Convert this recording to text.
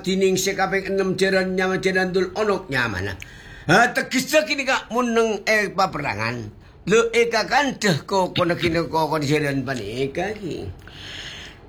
madining sekaping 6 jaran nyaman janandul onok nyaman. Tegese kini kak muneng paperangan. Lo eka kan deh kok kono kini kok jaran panika ki.